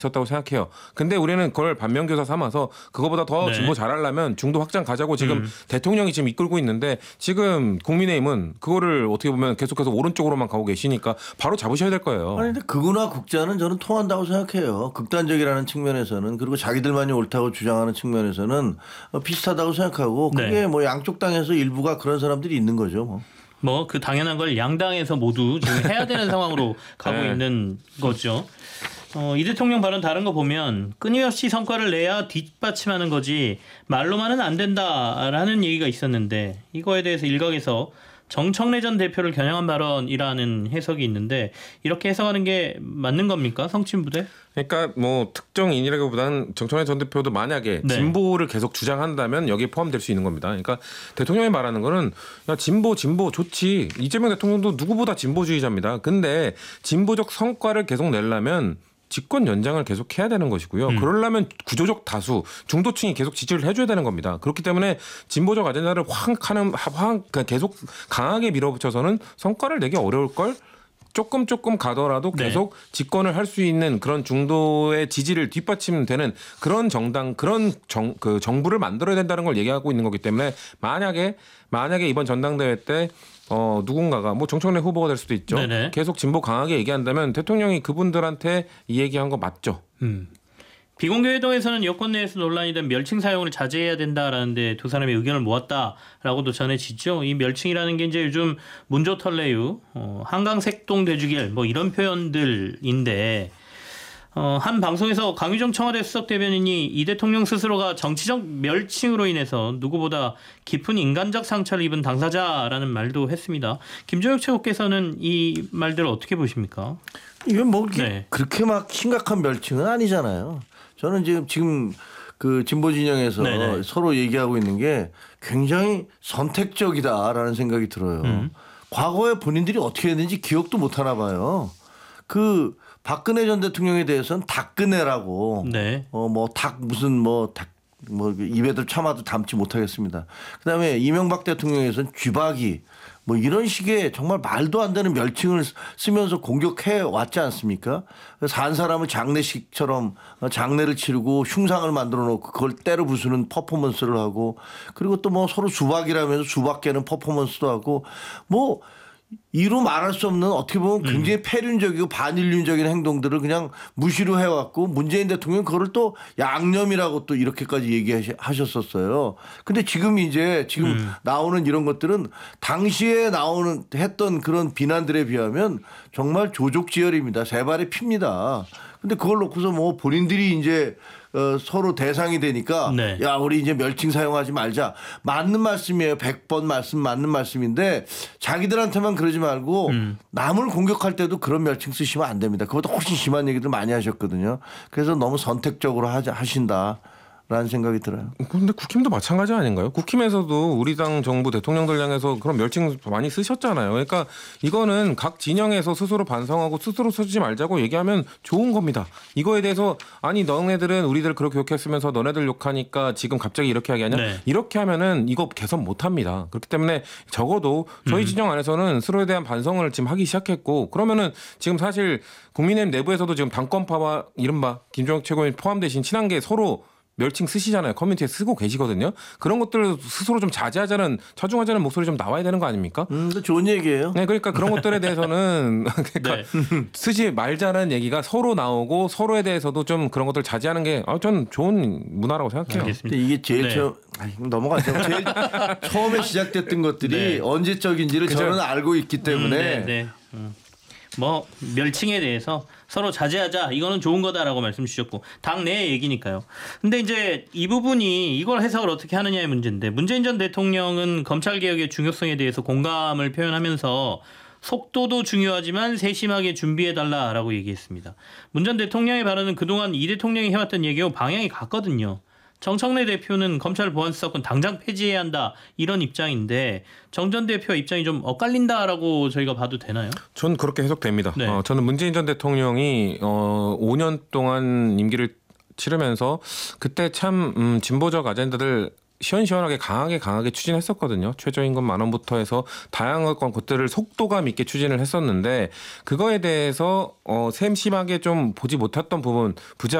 있었다고 생각해요. 근데 우리는 그걸 반면교사 삼아서 그거보다 더 네. 진보 잘하려면 중도 확장 가자고 지금 대통령이 지금 이끌고 있는데 지금 국민의힘은 그거를 어떻게 보면 계속해서 오른쪽으로만 가고 계시니까 바로 잡으셔야 될 거예요. 아니 근데 극우나 국자는 저는 통한다고 생각해요. 극단적이라는 측면에서는 그리고 자기들만이 옳다고 주장하는 측면에서는 비슷하다고 생각하고 그게 네. 뭐 양쪽 당에서 일부가 그런 사람들이 있는 거죠. 뭐. 뭐 그 당연한 걸 양당에서 모두 지금 해야 되는 상황으로 가고 네. 있는 거죠. 이 대통령 발언 다른 거 보면 끊임없이 성과를 내야 뒷받침하는 거지 말로만은 안 된다라는 얘기가 있었는데 이거에 대해서 일각에서 정청래 전 대표를 겨냥한 발언이라는 해석이 있는데 이렇게 해석하는 게 맞는 겁니까? 성친부대? 그러니까 뭐 특정인이라기보다는 정청래 전 대표도 만약에 네. 진보를 계속 주장한다면 여기에 포함될 수 있는 겁니다. 그러니까 대통령이 말하는 거는 야, 진보 좋지. 이재명 대통령도 누구보다 진보주의자입니다. 근데 진보적 성과를 계속 내려면 집권 연장을 계속 해야 되는 것이고요. 그러려면 구조적 다수, 중도층이 계속 지지를 해줘야 되는 겁니다. 그렇기 때문에 진보적 아젠다를 계속 강하게 밀어붙여서는 성과를 내기 어려울 걸. 조금 가더라도 계속 집권을 할 수 있는 그런 중도의 지지를 뒷받침되는 그런 정당, 그런 정부를 만들어야 된다는 걸 얘기하고 있는 거기 때문에 만약에 이번 전당대회 때 누군가가 뭐 정청래 후보가 될 수도 있죠. 네네. 계속 진보 강하게 얘기한다면 대통령이 그분들한테 이 얘기한 거 맞죠. 비공개 회동에서는 여권 내에서 논란이 된 멸칭 사용을 자제해야 된다라는데 두 사람의 의견을 모았다라고도 전해지죠. 이 멸칭이라는 게 이제 요즘 문조털레유, 한강색동 돼지길 뭐 이런 표현들인데 한 방송에서 강유정 청와대 수석 대변인이 이 대통령 스스로가 정치적 멸칭으로 인해서 누구보다 깊은 인간적 상처를 입은 당사자라는 말도 했습니다. 김종혁 최고께서는 이 말들을 어떻게 보십니까? 이건 뭐 네. 그렇게 막 심각한 멸칭은 아니잖아요. 저는 지금 그 진보 진영에서 네네. 서로 얘기하고 있는 게 굉장히 선택적이다라는 생각이 들어요. 과거에 본인들이 어떻게 했는지 기억도 못 하나 봐요. 그 박근혜 전 대통령에 대해서는 닭근혜라고 네. 입에도 참아도 담지 못하겠습니다. 그다음에 이명박 대통령에서는 쥐박이 뭐 이런 식의 정말 말도 안 되는 멸칭을 쓰면서 공격해 왔지 않습니까? 그래서 한 사람을 장례식처럼 장례를 치르고 흉상을 만들어 놓고 그걸 때려 부수는 퍼포먼스를 하고 그리고 또 뭐 서로 수박이라면서 수박 깨는 퍼포먼스도 하고 뭐 이루 말할 수 없는 어떻게 보면 굉장히 폐륜적이고 반인륜적인 행동들을 그냥 무시로 해왔고 문재인 대통령은 그거를 또 양념이라고 또 이렇게까지 얘기하셨었어요. 근데 지금 나오는 이런 것들은 당시에 했던 그런 비난들에 비하면 정말 조족지혈입니다. 세 발의 피입니다. 근데 그걸 놓고서 뭐 본인들이 이제 서로 대상이 되니까 네. 야 우리 이제 멸칭 사용하지 말자. 맞는 말씀이에요. 100번 맞는 말씀인데 자기들한테만 그러지 말고 남을 공격할 때도 그런 멸칭 쓰시면 안 됩니다. 그것도 훨씬 심한 얘기들 많이 하셨거든요. 그래서 너무 선택적으로 하신다. 라는 생각이 들어요. 근데 국힘도 마찬가지 아닌가요? 국힘에서도 우리 당 정부 대통령들 향해서 그런 멸칭 많이 쓰셨잖아요. 그러니까 이거는 각 진영에서 스스로 반성하고 스스로 쓰지 말자고 얘기하면 좋은 겁니다. 이거에 대해서 아니 너네들은 우리들 그렇게 욕했으면서 너네들 욕하니까 지금 갑자기 이렇게 하게 하냐? 네. 이렇게 하면은 이거 개선 못합니다. 그렇기 때문에 적어도 저희 진영 안에서는 서로에 대한 반성을 지금 하기 시작했고 그러면은 지금 사실 국민의힘 내부에서도 지금 당권파와 이른바 김종혁 최고위원 포함되신 친한계 서로 멸칭 쓰시잖아요. 커뮤니티에 쓰고 계시거든요. 그런 것들을 스스로 좀 자제하자는 처중하자는 목소리 좀 나와야 되는 거 아닙니까? 좋은 얘기예요. 네, 그러니까 그런 것들에 대해서는 그러니까 쓰지 말자는 얘기가 서로 나오고 서로에 대해서도 좀 그런 것들 자제하는 게 전 좋은 문화라고 생각해요. 알겠습니다. 근데 이게 제일 네. 넘어가죠. 제일 처음에 시작됐던 것들이 네. 언제적인지를 그죠? 저는 알고 있기 때문에 네. 뭐 멸칭에 대해서 서로 자제하자 이거는 좋은 거다라고 말씀 주셨고 당내 얘기니까요. 근데 이제 이 부분이 이걸 해석을 어떻게 하느냐의 문제인데 문재인 전 대통령은 검찰개혁의 중요성에 대해서 공감을 표현하면서 속도도 중요하지만 세심하게 준비해달라라고 얘기했습니다. 문 전 대통령의 발언은 그동안 이 대통령이 해왔던 얘기하고 방향이 같거든요. 정청래 대표는 검찰 보안수사권 당장 폐지해야 한다 이런 입장인데 정 전 대표 입장이 좀 엇갈린다라고 저희가 봐도 되나요? 전 그렇게 해석됩니다. 네. 저는 문재인 전 대통령이 5년 동안 임기를 치르면서 그때 참 진보적 아젠다들 시원시원하게 강하게 추진했었거든요. 최저임금 10,000원부터 해서 다양한 것들을 속도감 있게 추진을 했었는데 그거에 대해서 셈심하게 좀 보지 못했던 부분